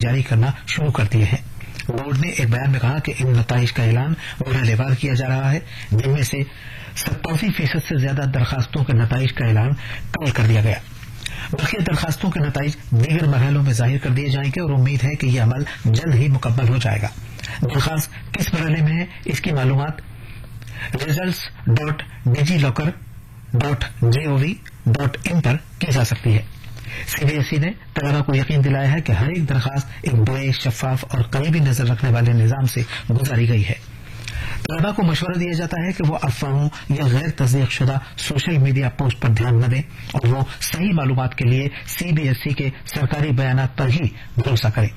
जारी करना शुरू कर दिए हैं। बोर्ड ने एक बयान में कहा कि इन नताइज का ऐलान मरहलेवार किया जा रहा है, जिनमें से 87% से ज्यादा दरखास्तों के नताइज का ऐलान कल कर दिया गया। बाकी दरखास्तों के नताइज दीगर मरहलों में जाहिर कर दिए जाएंगे और उम्मीद है कि यह अमल जल्द ही मुकम्मल हो जाएगा। दरखास्त किस मरहले में है, इसकी मालूमात results.digiloccer.gov.in पर की जा सकती है। सीबीएसई ने तलबा को यकीन दिलाया है कि हर एक दरखास्त एक बड़े, शफाफ और करीबी नजर रखने वाले निजाम से गुजारी गई है। तलबा को मशवरा दिया जाता है कि वो अफवाहों या गैर तस्दीक शुदा सोशल मीडिया पोस्ट पर ध्यान न दें और वो सही मालूमात के लिए सीबीएसई के सरकारी बयानात पर ही भरोसा करें।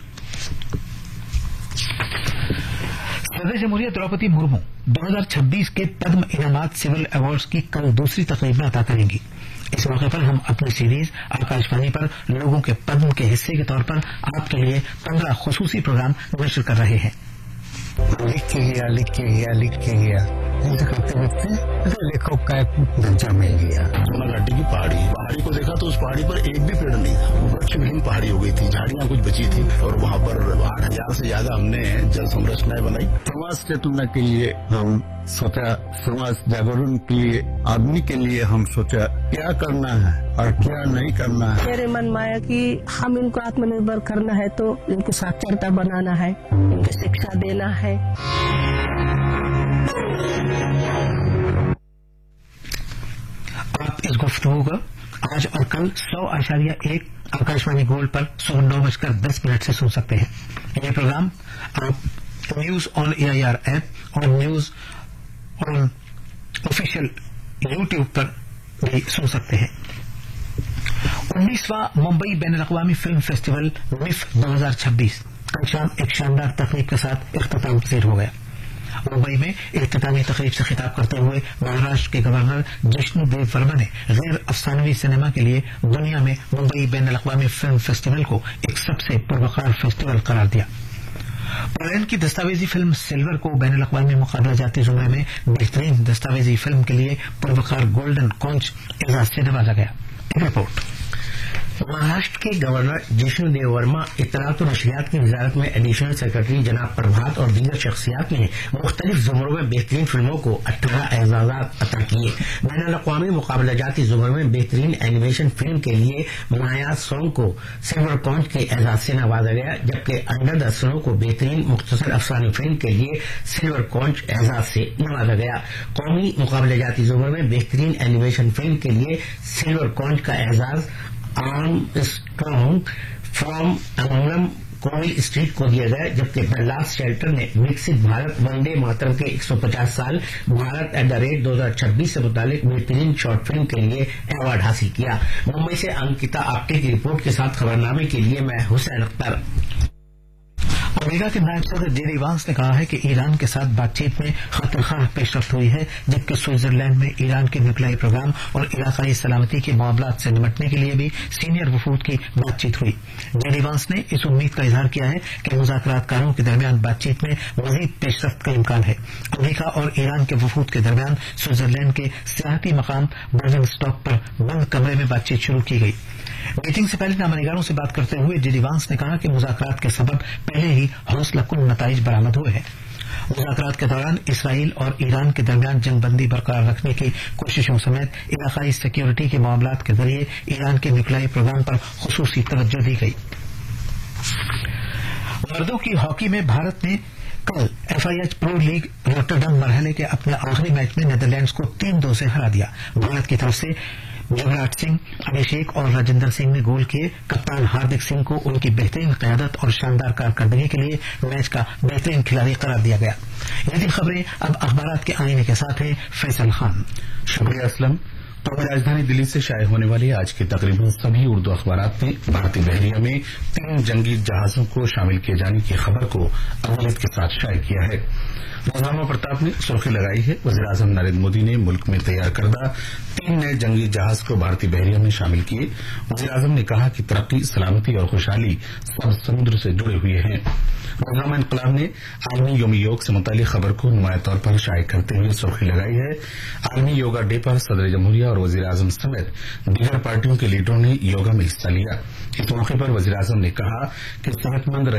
सदर जमहूरिया द्रौपदी मुर्मू 2026 के पद्म इनामात सिविल अवार्ड्स की कल दूसरी तकरीब में अता करेंगी। इस मौके पर हम अपनी सीरीज आकाशवाणी पर लोगों के पद्म के हिस्से के तौर पर आपके लिए 15 खुसूसी प्रोग्राम नशर कर रहे हैं। लिख के गया ऐसे करते करते लेखक का दर्जा मिल गया। घाटी की पहाड़ी को देखा तो उस पहाड़ी पर एक भी पेड़ नहीं था, वृक्षविहीन पहाड़ी हो गई थी, झाड़ियां कुछ बची थी और वहाँ पर 8000 से ज्यादा हमने जल संरचनाएं बनाई। समाज चेतना के लिए हम सोचा, समाज जागरण के लिए, आदमी के लिए हम सोचा क्या करना है और क्या नहीं करना है। मेरे मन में आया कि हम इनको आत्मनिर्भर करना है तो इनको साक्षरता बनाना है, इनको शिक्षा देना है। आप इस गुफ्तगू को आज और कल 100.1 आकाशवाणी गोल्ड पर सुबह 9:10 से सुन सकते हैं। ये प्रोग्राम आप न्यूज ऑन AIR ऐप और न्यूज ऑन ऑफिशियल यूट्यूब पर भी सुन सकते हैं। 19वां मुंबई बैनुल-अक़वामी फिल्म फेस्टिवल मिफ 2026 कल शाम एक शानदार तकरीब के साथ इख्तिताम पजीर हो गया। मुंबई में इख्तितामी तकरीब से खिताब करते हुए महाराष्ट्र के गवर्नर जिष्णु देव वर्मा ने गैर अफसानवी सिनेमा के लिए दुनिया में मुंबई बैनुल-अक़वामी फिल्म फेस्टिवल को एक सबसे पुरवकार फेस्टिवल करार दिया। पोलैंड की दस्तावेजी फिल्म सिल्वर को बैनुल-अक़वामी मुकाबला जाती जुमरे में बेहतरीन दस्तावेजी फिल्म के लिए पुरवकार गोल्डन कॉन्च एजाज से नवाजा गया। रिपोर्ट। महाराष्ट्र के गवर्नर जिष्णु देव वर्मा इत्तलात और नशरियात की वजारत में एडिशनल सेक्रेटरी जनाब प्रभात और दीगर शख्सियात ने मुख्तलिफ जुमरों में बेहतरीन फिल्मों को 18 एजाजात अता किए। बैनुल-अक़वामी मुकाबला जाती जुमरे में बेहतरीन एनिमेशन फिल्म के लिए माया सॉन्ग को सिल्वर कॉन्च के एजाज से नवाजा गया, जबकि अंडर द स्नो को बेहतरीन मुख्तसर अफसानी फिल्म के लिए सिल्वर कॉन्च एजाज से नवाजा गया। कौमी मुकाबला जाती जुमरे में बेहतरीन एनिमेशन फिल्म के लिए सिल्वर कॉन्च का Ejaz Armstrong from अमंगलम Kovil street को दिया गया, जबकि द लास्ट शेल्टर ने विकसित भारत वंदे मातरम के 150 साल भारत @2026 से मुतालिक बेहतरीन शॉर्ट फिल्म के लिए अवार्ड हासिल किया। मुंबई से अंकिता आप्टे की रिपोर्ट के साथ खबरनामे के लिए मैं हुसैन अख्तर। अमेरिका के नायब सदर जेडी वांस ने कहा है कि ईरान के साथ बातचीत में खतरखार पेशरफ्त हुई है, जबकि स्विट्जरलैंड में ईरान के न्यूक्लियर प्रोग्राम और इलाकाई सलामती के मामलात से निपटने के लिए भी सीनियर वफूद की बातचीत हुई। जेडी वांस ने इस उम्मीद का इजहार किया है कि मुज़ाकरातकारों के दरमियान बातचीत में मजीद पेशरफ्त का इम्कान है। अमेरिका और ईरान के वफूद के दरमियान स्विट्जरलैंड के सियाहती मकाम बर्जन स्टॉक पर बंद कमरे में बातचीत शुरू की गई। मीटिंग से पहले नामनिगारों से बात करते हुए जेडी वांस ने कहा कि मुज़ाकरात के सबब पहले ही हौसला कुन नताइज बरामद हुए हैं। मुज़ाकरात के दौरान इसराइल और ईरान के दरमियान जंगबंदी बरकरार रखने की कोशिशों समेत इलाकाई सिक्योरिटी के मामलात के जरिए ईरान के न्यूक्लियर प्रोग्राम पर खुसूसी तवज्जो दी गई। मर्दों की हॉकी में भारत ने कल FIH प्रो लीग रॉटरडम मरहले के अपने आखिरी मैच में नीदरलैंड्स को 3-2 से हरा दिया। भारत की तरफ से युवराज सिंह, अभिषेक और राजेंद्र सिंह ने गोल किए। कप्तान हार्दिक सिंह को उनकी बेहतरीन क़यादत और शानदार कारकर्दगी के लिए मैच का बेहतरीन खिलाड़ी करार दिया गया। ये थी खबरें। अब अखबारात के आईने के साथ हैं फैसल खान। शुक्रिया असलम। तो राजधानी दिल्ली से शाये होने वाले आज के तकरीबन सभी उर्दू अखबारात ने भारतीय बहरिया में 3 जंगी जहाजों को शामिल किए जाने की खबर को अहमियत के साथ शाये किया है। रोजनामा प्रताप ने सुर्खी लगाई है, वज़ीर-ए-आज़म नरेंद्र मोदी ने मुल्क में तैयार करदा 3 नए जंगी जहाज को भारतीय बहरिया में शामिल किए। वज़ीर-ए-आज़म ने कहा कि तरक्की, सलामती और खुशहाली सब समुद्र से जुड़े हुए हैं। रोजनामा इनकलाब ने आलमी योम योग से मुतालिक खबर को नुमाया तौर पर शाये करते हुए सुर्खी लगाई है, आलमी योगा डे पर सदर जमहूरिया और वज़ीर-ए-आज़म समेत दीगर पार्टियों के लीडरों ने योगा में हिस्सा लिया। इस मौके पर वज़ीर-ए-आज़म ने कहा कि सेहतमंद